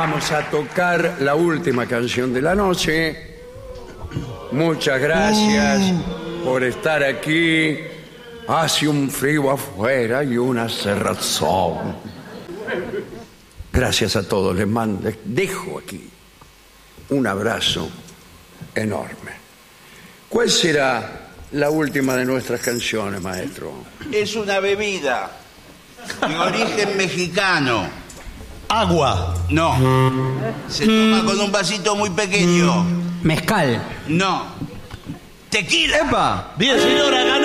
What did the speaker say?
vamos a tocar la última canción de la noche. Muchas gracias por estar aquí. Hace un frío afuera y una cerrazón. Gracias a todos. Les dejo aquí un abrazo enorme. ¿Cuál será la última de nuestras canciones, maestro? Es una bebida de origen mexicano. Agua. No. Se toma con un vasito muy pequeño. Mezcal. No. Tequila. ¡Epa! Bien, señora,